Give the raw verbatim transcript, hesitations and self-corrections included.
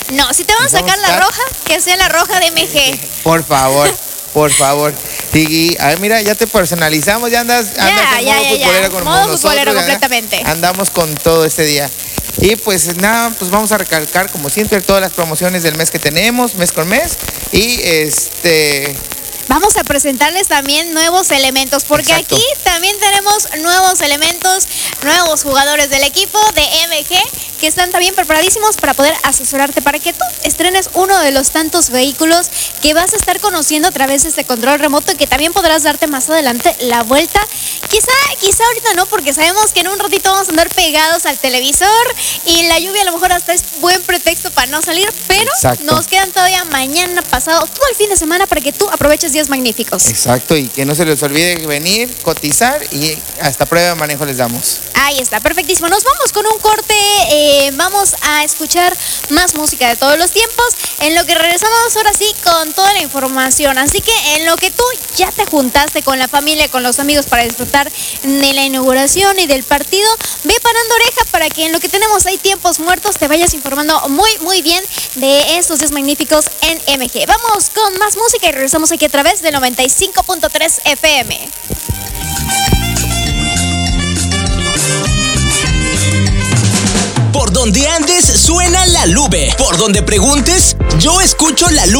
No, si te van a sacar la roja, que sea la roja de M G. Por favor, por favor. Y, y, a ver, mira, ya te personalizamos, ya andas, andas Ya, en ya, modo ya, futbolero ya. con Modo nosotros, futbolero ya completamente. Andamos con todo este día. Y pues nada, pues vamos a recalcar como siempre todas las promociones del mes que tenemos, mes con mes. Y este... Vamos a presentarles también nuevos elementos, porque Exacto. aquí también tenemos nuevos elementos, nuevos jugadores del equipo de M G que están también preparadísimos para poder asesorarte para que tú estrenes uno de los tantos vehículos que vas a estar conociendo a través de este control remoto y que también podrás darte más adelante la vuelta. Quizá, quizá ahorita no, porque sabemos que en un ratito vamos a andar pegados al televisor y la lluvia a lo mejor hasta es buen pretexto para no salir, pero Exacto. nos quedan todavía mañana, pasado, todo el fin de semana para que tú aproveches días magníficos. Exacto, y que no se les olvide venir, cotizar y hasta prueba de manejo les damos. Ahí está, perfectísimo. Nos vamos con un corte, eh, vamos a escuchar más música de todos los tiempos, en lo que regresamos ahora sí con toda la información. Así que en lo que tú ya te juntaste con la familia, con los amigos para disfrutar de la inauguración y del partido, ve parando oreja para que en lo que tenemos hay tiempos muertos te vayas informando muy, muy bien de estos días magníficos en M G. Vamos con más música y regresamos aquí a través del noventa y cinco punto tres F M. Por donde andes suena la Lube. Por donde preguntes, yo escucho la Lube.